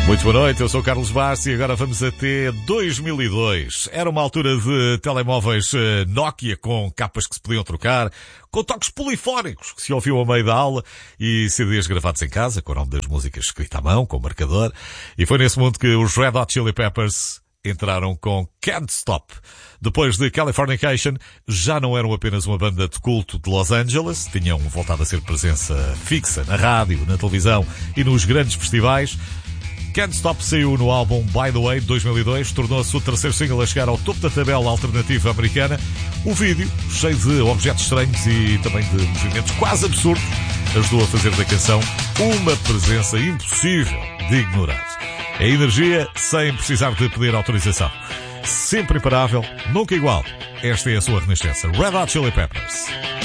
Muito boa noite, eu sou o Carlos Bassi e agora vamos até 2002. Era uma altura de telemóveis Nokia com capas que se podiam trocar, com toques polifónicos que se ouviam a meio da aula e CDs gravados em casa, com o nome das músicas escrito à mão, com marcador. E foi nesse mundo que os Red Hot Chili Peppers entraram com Can't Stop. Depois de Californication, já não eram apenas uma banda de culto de Los Angeles, tinham voltado a ser presença fixa na rádio, na televisão e nos grandes festivais. Can't Stop saiu no álbum By The Way de 2002, tornou-se o terceiro single a chegar ao topo da tabela alternativa americana. O vídeo, cheio de objetos estranhos e também de movimentos quase absurdos, ajudou a fazer da canção uma presença impossível de ignorar. É energia sem precisar de pedir autorização. Sempre imparável, nunca igual. Esta é a sua renascença. Red Hot Chili Peppers.